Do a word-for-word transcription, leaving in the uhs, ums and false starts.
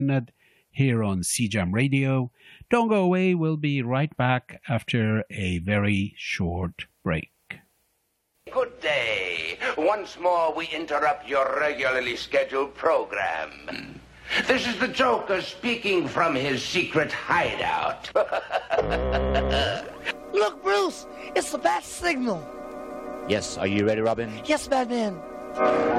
here on C Jam Radio. Don't go away. We'll be right back after a very short break. Good day. Once more, we interrupt your regularly scheduled program. This is the Joker speaking from his secret hideout. Look, Bruce, it's the bat signal. Yes, are you ready, Robin? Yes, Batman.